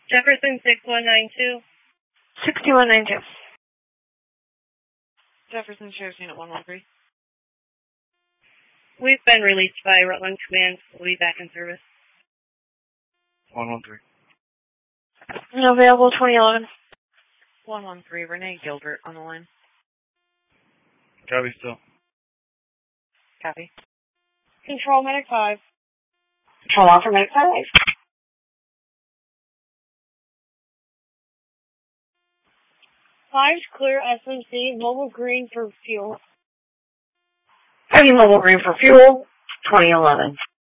Jefferson 6192. 6192. Jefferson Sheriff's Unit 113. We've been released by Rutland Command. We'll be back in service. 113. Available 2011. 113, Renee Gilbert on the line. Copy still. Copy. Control Medic 5. Control Alpha Medic 5. 5's clear SMC, mobile green for fuel. Heavy mobile green for fuel, 2011.